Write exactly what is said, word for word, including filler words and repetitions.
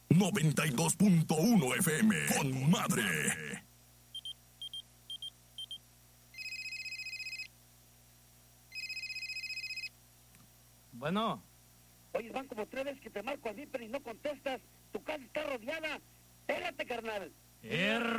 noventa y dos punto uno F M. Con madre. Bueno. Oye, van como tres veces que te marco a mí, pero y no contestas. Tu casa está rodeada. Pégate, carnal. Er